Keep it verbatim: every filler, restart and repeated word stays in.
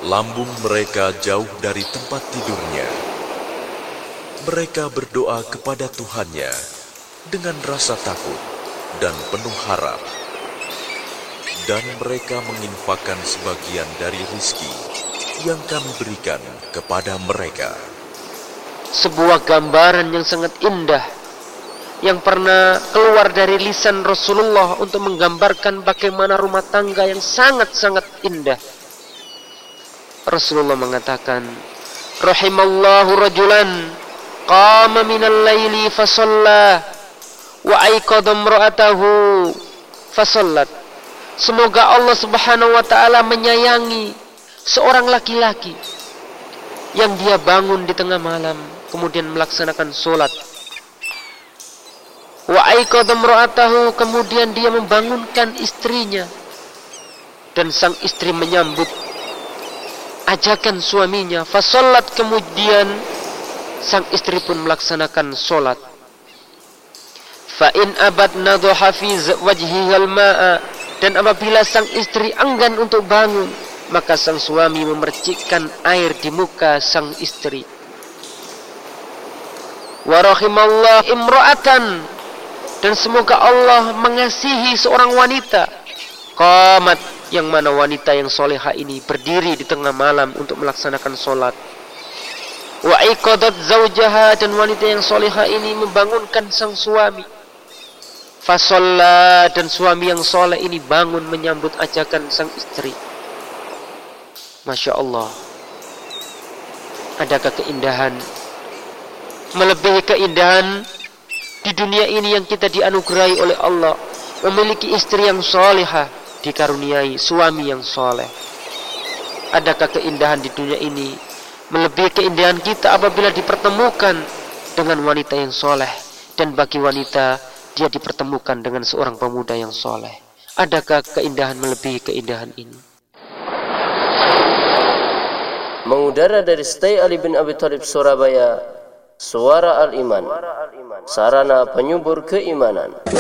lambung mereka jauh dari tempat tidurnya. Mereka berdoa kepada Tuhannya dengan rasa takut dan penuh harap. Dan mereka menginfakkan sebagian dari rizki yang kami berikan kepada mereka. Sebuah gambaran yang sangat indah yang pernah keluar dari lisan Rasulullah untuk menggambarkan bagaimana rumah tangga yang sangat-sangat indah. Rasulullah mengatakan, rahimallahu rajulan qama minal laili fasalla wa aiqadha imra'atahu fasallat. Semoga Allah Subhanahu wa taala menyayangi seorang laki-laki yang dia bangun di tengah malam kemudian melaksanakan solat. Wa aiqadha imra'atahu, kemudian dia membangunkan istrinya dan sang istri menyambut ajakan suaminya. Fasallat, kemudian sang istri pun melaksanakan solat. Fa in abad nadha fi wajhihal ma'a, dan apabila sang istri enggan untuk bangun, maka sang suami memercikkan air di muka sang istri. Wa rahimallahu imra'atan, dan semoga Allah mengasihi seorang wanita qamat, yang mana wanita yang solehah ini berdiri di tengah malam untuk melaksanakan solat. Wa aiqadat zaujaha, dan wanita yang solehah ini membangunkan sang suami. Fasalla, dan suami yang soleh ini bangun menyambut ajakan sang istri. Masya Allah, adakah keindahan melebihi keindahan di dunia ini yang kita dianugerahi oleh Allah, memiliki istri yang solehah, dikaruniai suami yang soleh? Adakah keindahan di dunia ini melebihi keindahan kita apabila dipertemukan dengan wanita yang soleh, dan bagi wanita dia dipertemukan dengan seorang pemuda yang soleh? Adakah keindahan melebihi keindahan ini? Mengudara dari Stay Ali bin Abi Thalib Surabaya, Suara Al-Iman, sarana penyubur keimanan.